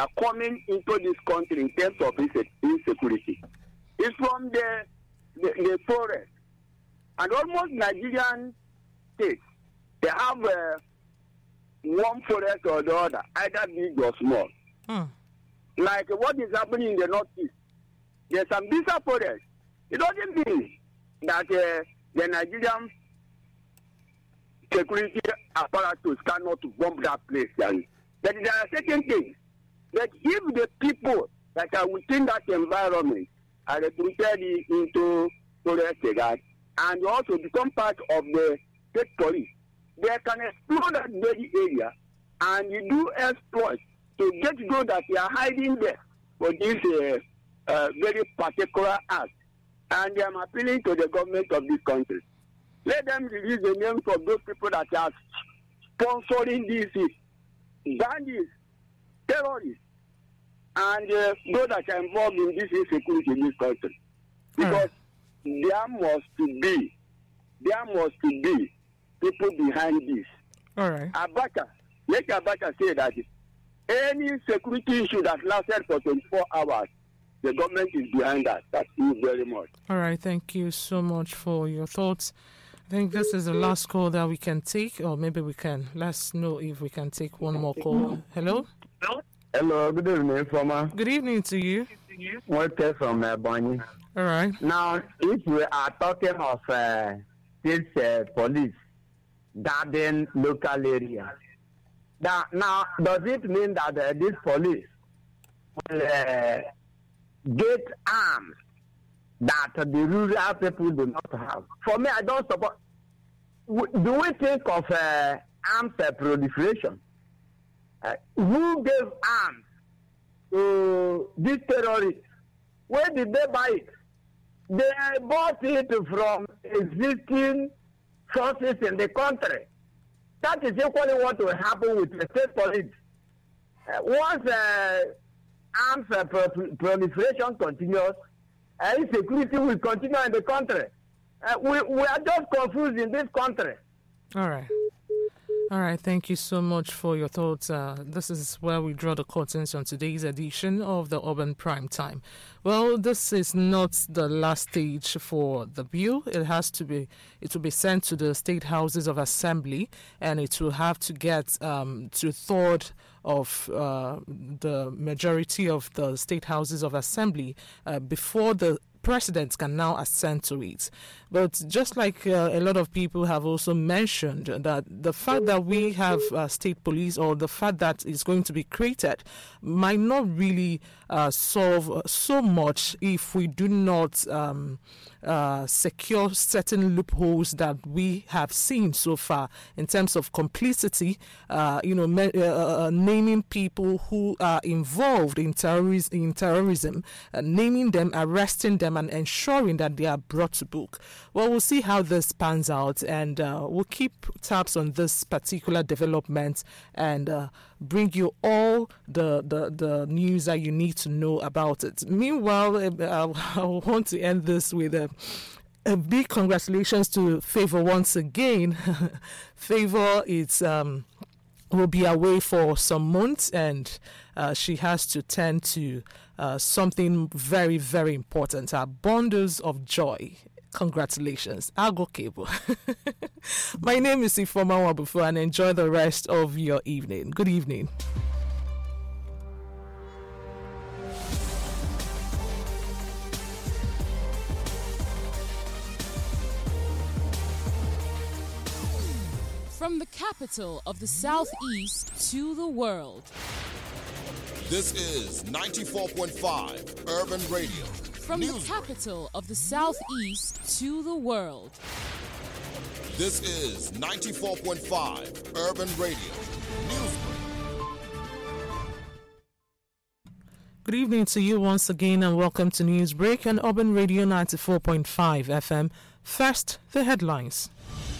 are coming into this country in terms of insecurity is from the forest. And almost Nigerian states, they have one forest or the other, either big or small. Like what is happening in the northeast. There's some bigger forest. It doesn't mean that the Nigerian security apparatus cannot bomb that place. But there are certain things that if the people that are within that environment are recruited into forest and also become part of the state police, they can explore that very area and you do exploits to get those that they are hiding there for this very particular act. And I am appealing to the government of this country. Let them release the names of those people that are sponsoring these bandits, terrorists, and those that are involved in this insecurity in this country. Because there must be people behind this. All right. Let Abacha say that any security issue that lasted for 24 hours, the government is behind that. Thank you very much. All right. Thank you so much for your thoughts. I think this is the last call that we can take, or maybe we can. Let's know if we can take one more call. Hello? Hello, good evening, Former. Good evening to you. Walter from Bonny. All right. Now, if we are talking of state police guarding local area, now does it mean that this police will get arms that the rural people do not have? For me, I don't support. Do we think of arms proliferation? Who gave arms to these terrorists? Where did they buy it? They bought it from existing sources in the country. That is equally what will happen with the state police. Once arms proliferation continues, insecurity will continue in the country. We are just confused in this country. All right. All right, thank you so much for your thoughts. This is where we draw the curtains on today's edition of the Urban Prime Time. Well, this is not the last stage for the bill. It will be sent to the state houses of assembly, and it will have to get to a third of the majority of the state houses of assembly before the president can now assent to it. But just like a lot of people have also mentioned, that the fact that we have state police, or the fact that it's going to be created, might not really solve so much if we do not secure certain loopholes that we have seen so far in terms of complicity, naming people who are involved in terrorism, naming them, arresting them, and ensuring that they are brought to book. Well, we'll see how this pans out, and we'll keep tabs on this particular development and bring you all the news that you need to know about it. Meanwhile, I want to end this with a big congratulations to Favor once again. Favor will be away for some months, and she has to tend to something very, very important, our bundles of joy. Congratulations. I'll go cable. My name is Ifoma Wabufu, and enjoy the rest of your evening. Good evening. From the capital of the Southeast to the world. This is 94.5 Urban Radio. From the capital of the Southeast to the world. This is 94.5 Urban Radio. Newsbreak. Good evening to you once again, and welcome to Newsbreak on Urban Radio 94.5 FM. First, the headlines.